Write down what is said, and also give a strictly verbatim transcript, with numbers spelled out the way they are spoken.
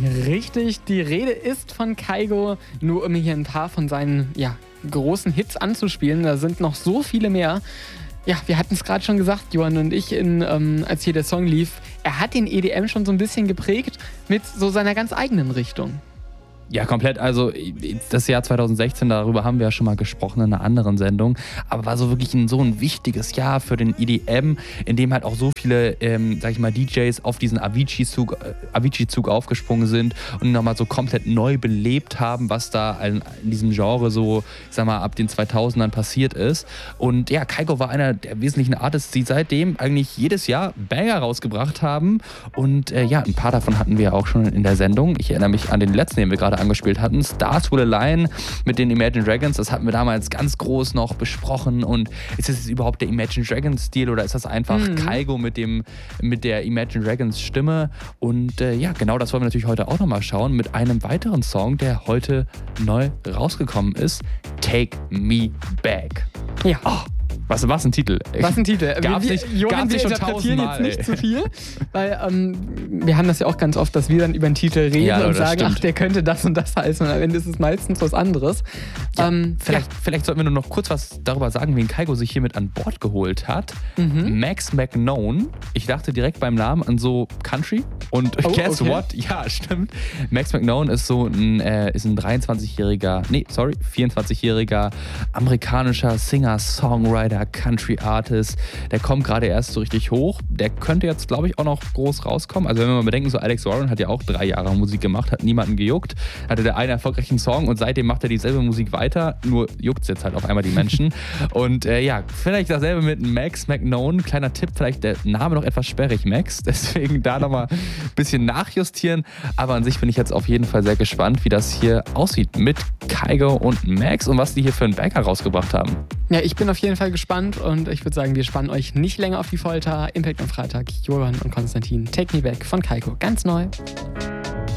Richtig, die Rede ist von Kygo, nur um hier ein paar von seinen ja, großen Hits anzuspielen. Da sind noch so viele mehr. Ja, wir hatten es gerade schon gesagt, Johann und ich, in, ähm, als hier der Song lief, er hat den E D M schon so ein bisschen geprägt mit so seiner ganz eigenen Richtung. Ja, komplett. Also das Jahr zwanzig sechzehn, darüber haben wir ja schon mal gesprochen in einer anderen Sendung, aber war so wirklich ein, so ein wichtiges Jahr für den E D M, in dem halt auch so viele, ähm, sag ich mal, D Js auf diesen Avicii-Zug äh, Avicii-Zug aufgesprungen sind und nochmal so komplett neu belebt haben, was da in, in diesem Genre so, ich sag mal, ab den zweitausendern passiert ist. Und ja, Kygo war einer der wesentlichen Artists, die seitdem eigentlich jedes Jahr Banger rausgebracht haben. Und äh, ja, ein paar davon hatten wir auch schon in der Sendung. Ich erinnere mich an den letzten, den wir gerade angespielt hatten, Stars Will Align mit den Imagine Dragons. Das hatten wir damals ganz groß noch besprochen. Und ist das jetzt überhaupt der Imagine Dragons Stil oder ist das einfach mhm. Kygo mit dem mit der Imagine Dragons Stimme? Und äh, ja, genau das wollen wir natürlich heute auch nochmal schauen mit einem weiteren Song, der heute neu rausgekommen ist. Take Me Back. Ja. Oh. Was, was ein Titel. Was ein Titel. Gab's wir, nicht, Johann, gab's wir nicht schon interpretieren jetzt tausendmal, nicht ey. zu viel, weil ähm, wir haben das ja auch ganz oft, dass wir dann über einen Titel reden Ja, und sagen, stimmt. ach, der könnte das und das heißen und am Ende ist es meistens was anderes. Ja, ähm, vielleicht, ja. vielleicht sollten wir nur noch kurz was darüber sagen, wen Kygo sich hiermit an Bord geholt hat. Mhm. Max McKnown. Ich dachte direkt beim Namen an so Country. Und Oh, guess okay. what? Ja, stimmt. Max McKnown ist so ein, äh, ist ein dreiundzwanzigjähriger, nee, sorry, vierundzwanzigjähriger amerikanischer Singer, Songwriter, Country Artist. Der kommt gerade erst so richtig hoch. Der könnte jetzt, glaube ich, auch noch groß rauskommen. Also wenn wir mal bedenken, so Alex Warren hat ja auch drei Jahre Musik gemacht, hat niemanden gejuckt. Hatte der einen erfolgreichen Song und seitdem macht er dieselbe Musik weiter, nur juckt es jetzt halt auf einmal die Menschen. Und äh, ja, vielleicht dasselbe mit Max McKnown. Kleiner Tipp, vielleicht der Name noch etwas sperrig, Max. Deswegen da nochmal ein bisschen nachjustieren. Aber an sich bin ich jetzt auf jeden Fall sehr gespannt, wie das hier aussieht mit Kygo und Max und was die hier für einen Banger rausgebracht haben. Ja, ich bin auf jeden Fall gespannt und ich würde sagen, wir spannen euch nicht länger auf die Folter. Impact am Freitag, Johann und Konstantin. Take Me Back von Kygo. Ganz neu.